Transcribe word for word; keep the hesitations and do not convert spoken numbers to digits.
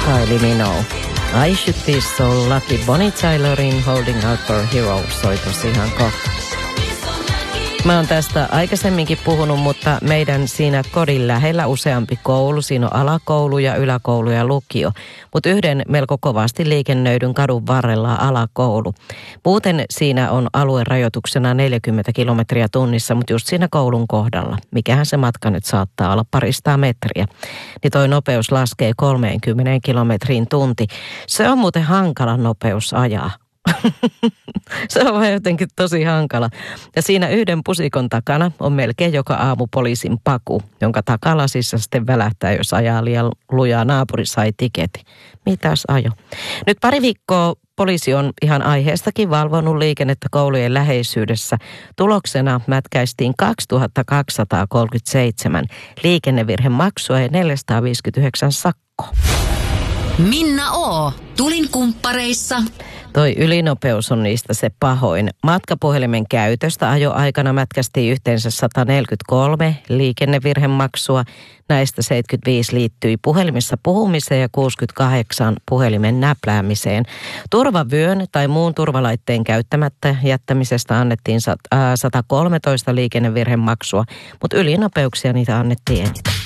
Kylie Minogue. I should be so lucky. Bonnie Tylerin Holding Out for Hero soi tosi ihan kohta. Mä oon tästä aikaisemminkin puhunut, mutta meidän siinä kodin lähellä useampi koulu. Siinä on alakoulu ja yläkoulu ja lukio. Mutta yhden melko kovasti liikennöidyn kadun varrella on alakoulu. Muuten siinä on alueen rajoituksena neljäkymmentä kilometriä tunnissa, mutta just siinä koulun kohdalla. Mikähän se matka nyt saattaa olla paristaa metriä. Niin toi nopeus laskee kolmekymmentä kilometriin tunti. Se on muuten hankala nopeus ajaa. Se on vaan jotenkin tosi hankala. Ja siinä yhden pusikon takana on melkein joka aamu poliisin paku, jonka takalasissa sitten välähtää, jos ajaa liian lujaa. Naapuri sai tiketin. Mitäs ajo? Nyt pari viikkoa poliisi on ihan aiheestakin valvonut liikennettä koulujen läheisyydessä. Tuloksena mätkäistiin kaksituhattakaksisataakolmekymmentäseitsemän liikennevirhemaksua ja neljäsataaviisikymmentäyhdeksän sakkoa. Minna O. Tulin kumppareissa. Toi ylinopeus on niistä se pahoin. Matkapuhelimen käytöstä ajoaikana mätkästiin yhteensä sata neljäkymmentäkolme liikennevirhemaksua. Näistä seitsemänkymmentäviisi liittyi puhelimessa puhumiseen ja kuusikymmentäkahdeksan puhelimen näpläämiseen. Turvavyön tai muun turvalaitteen käyttämättä jättämisestä annettiin sata kolmetoista liikennevirhemaksua, mutta ylinopeuksia niitä annettiin eniten.